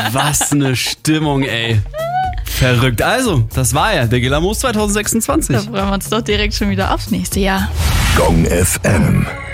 Was eine Stimmung, ey. Verrückt. Also, das war ja der Gillermoos 2026. Da freuen wir uns doch direkt schon wieder aufs nächste Jahr. Gong FM.